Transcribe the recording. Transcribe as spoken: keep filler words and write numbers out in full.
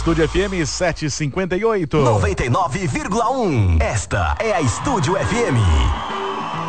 Estúdio F M sete e cinquenta e oito. noventa e nove vírgula um. Esta é a Estúdio F M.